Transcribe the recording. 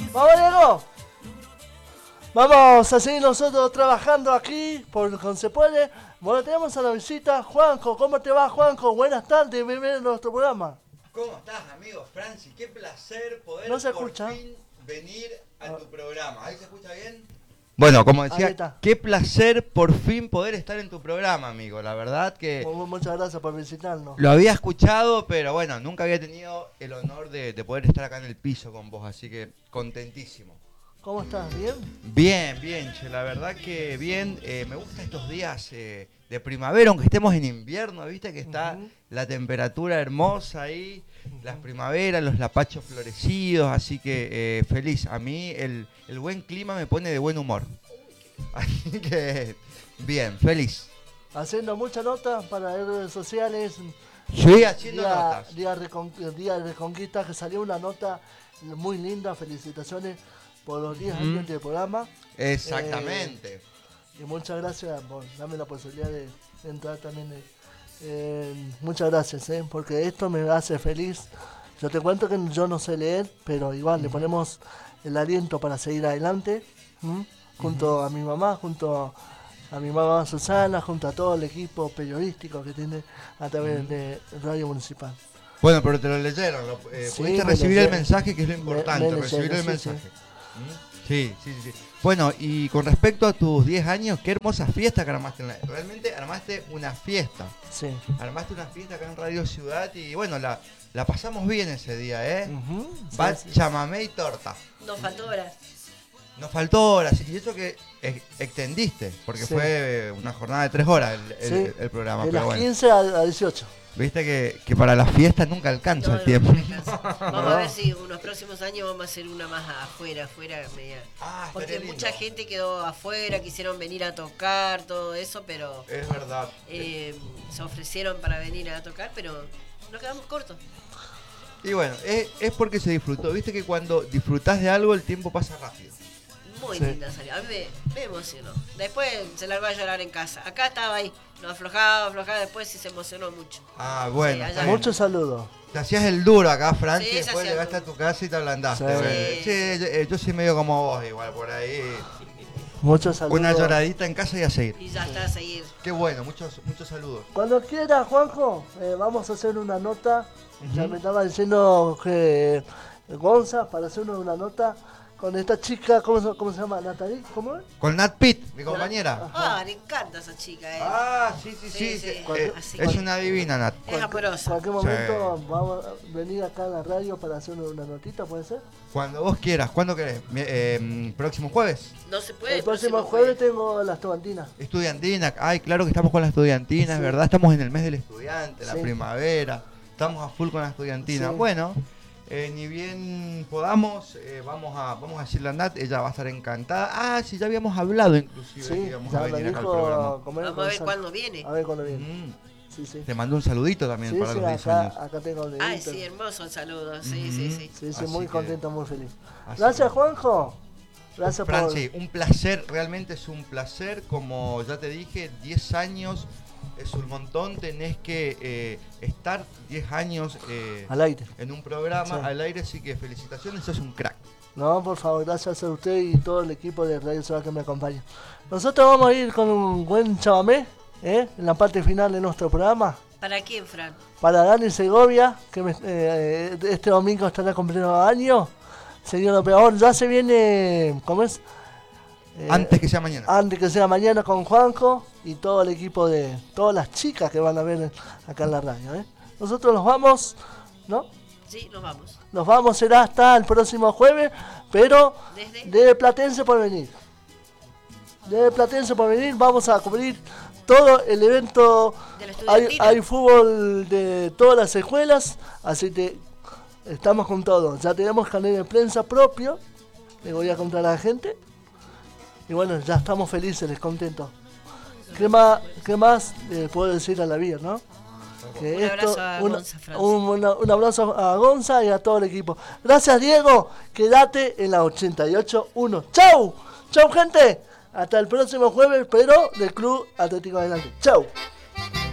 ¡Vamos, Diego! Vamos a seguir nosotros trabajando aquí, por se puede. Bueno, tenemos a la visita, Juanjo. ¿Cómo te va, Juanjo? Buenas tardes, bienvenido a nuestro programa. ¿Cómo estás, amigo Franci? Qué placer poder ¿No se por escucha? fin venir a tu programa. ¿Ahí se escucha bien? Bueno, como decía, qué placer por fin poder estar en tu programa, amigo. La verdad que muchas gracias por visitarnos. lo había escuchado, pero bueno, nunca había tenido el honor de poder estar acá en el piso con vos, así que contentísimo. ¿Cómo estás? ¿Bien? Bien, bien, che, la verdad que bien. Me gustan estos días de primavera, aunque estemos en invierno, viste que está la temperatura hermosa ahí, las primaveras, los lapachos florecidos, así que feliz. A mí el buen clima me pone de buen humor. Así que bien, feliz. Haciendo mucha nota para redes sociales. Sí, haciendo notas. Día de Reconquista, que salió una nota muy linda, felicitaciones por los 10 años del programa. Exactamente. Y muchas gracias por darme la posibilidad de entrar también. Muchas gracias, porque esto me hace feliz. Yo te cuento que yo no sé leer, pero igual le ponemos el aliento para seguir adelante. Junto a mi mamá, junto a mi mamá Susana, junto a todo el equipo periodístico que tiene a través de Radio Municipal. Bueno, pero te lo leyeron, Sí, pudiste recibir el leyeron. mensaje, que es lo importante, Me recibir leyeron, el sí, mensaje. Sí. Sí. Bueno, y con respecto a tus 10 años, qué hermosa fiesta que armaste. Realmente armaste una fiesta. Sí. Armaste una fiesta acá en Radio Ciudad y bueno, la pasamos bien ese día, ¿eh? Sí. Chamamé y torta. Nos faltó horas. Nos faltó horas, y eso que extendiste, porque fue una jornada de 3 horas el programa. De pero las bueno. 15 a 18. Viste que para las fiestas nunca alcanza el tiempo. Vamos a ver si unos próximos años vamos a hacer una más afuera media. Porque lindo. mucha gente quedó afuera, quisieron venir a tocar, todo eso, pero Es verdad. se ofrecieron para venir a tocar, pero nos quedamos cortos. Y bueno, es porque se disfrutó. Viste que cuando disfrutás de algo el tiempo pasa rápido. Muy linda salió. A mí me emocionó. Después se largó a llorar en casa. Acá estaba ahí. Nos aflojaba, después sí se emocionó mucho. Bueno. Sí, muchos saludos. Te hacías el duro acá, Franci, Sí, después llegaste a tu casa y te ablandaste. Sí. Yo soy medio como vos, igual, por ahí. Muchos saludos. Una lloradita en casa y a seguir. Y ya está, a seguir. Qué bueno, muchos saludos. Cuando quiera, Juanjo, vamos a hacer una nota. Ya me estaba diciendo que Gonza, para hacer una nota con esta chica, ¿cómo se llama? ¿Natalie? ¿Cómo es? Con Nat Pitt, mi compañera. Me encanta esa chica. Sí. Así Es que una divina, Nat. es amorosa. En cualquier momento vamos a venir acá a la radio para hacer una notita, ¿puede ser? Cuando vos quieras, ¿cuándo querés? ¿Próximo jueves? No se puede. El próximo jueves tengo las estudiantinas. Estudiantina, ay, claro que estamos con las estudiantinas, Sí. ¿verdad? Estamos en el mes del estudiante, la Sí. primavera, estamos a full con la estudiantina. Sí. Bueno, ni bien podamos, vamos a decirle a Nat, ella va a estar encantada. Sí, ya habíamos hablado inclusive que Sí, íbamos ya a lo venir acá al dijo. programa. Vamos a ver cuándo viene. A ver cuándo viene. Sí. Te mando un saludito también Sí, para sí, los 10 años. acá tengo el dedito. Ay, sí, hermoso el saludo. Sí. Sí, Así muy que- contento, muy feliz. así Gracias, que- Juanjo. Gracias Franci, un placer, realmente es un placer. Como ya te dije, 10 años es un montón. Tenés que estar 10 años al aire. en un programa Sí. al aire, así que felicitaciones, sos un crack. No, por favor, gracias a usted y todo el equipo de Radio Ciudad que me acompaña. Nosotros vamos a ir con un buen chamamé, en la parte final de nuestro programa. ¿Para quién, Fran? Para Dani Segovia, que este domingo estará cumpliendo año. Señor operador, ya se viene, ¿cómo es? Antes que sea mañana. Antes que sea mañana con Juanjo y todo el equipo de todas las chicas que van a ver acá en la radio. Nosotros nos vamos, ¿no? Sí, nos vamos. Nos vamos, será hasta el próximo jueves, pero de Platense por venir. De Platense por venir, vamos a cubrir todo el evento. Hay fútbol de todas las escuelas, así que estamos con todo. Ya tenemos canal de prensa propio, le voy a contar a la gente. Y bueno, ya estamos felices, contentos. ¿Qué más puedo decir a la vida, no? Que abrazo a Gonza, Franci. Un abrazo a Gonza y a todo el equipo. Gracias, Diego. Quédate en la 88.1. ¡Chau! ¡Chau, gente! Hasta el próximo jueves, pero del Club Atlético Adelante. ¡Chau!